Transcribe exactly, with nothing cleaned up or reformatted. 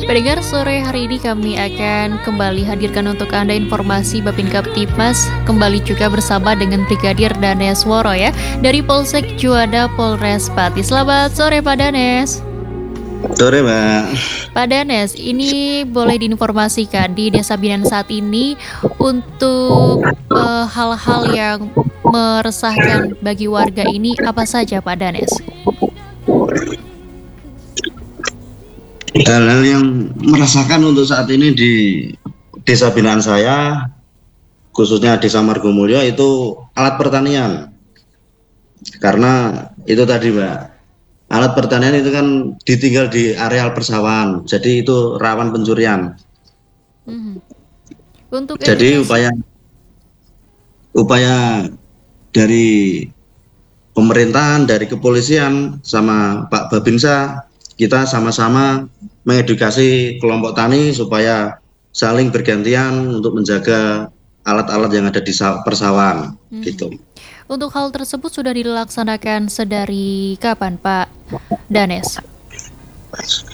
Pendengar, sore hari ini kami akan kembali hadirkan untuk Anda informasi Babin Kaptipmas, kembali juga bersama dengan Brigadir Danes Woro ya, dari Polsek Juanda Polres Pati. Selamat sore Pak Danes. Sore Mbak. Pak Danes, ini boleh diinformasikan di Desa Binan saat ini untuk eh, hal-hal yang meresahkan bagi warga ini apa saja Pak Danes? Hal-hal yang merasakan untuk saat ini di desa binaan saya, khususnya Desa Margomulyo, itu alat pertanian. Karena itu tadi Mbak, alat pertanian itu kan ditinggal di areal persawahan, jadi itu rawan pencurian. Hmm. Untuk Jadi edukasi. upaya upaya dari pemerintahan, dari kepolisian, sama Pak Babinsa, kita sama-sama mengedukasi kelompok tani supaya saling bergantian untuk menjaga alat-alat yang ada di persawahan, Hmm. gitu. Untuk hal tersebut sudah dilaksanakan sedari kapan Pak Danes?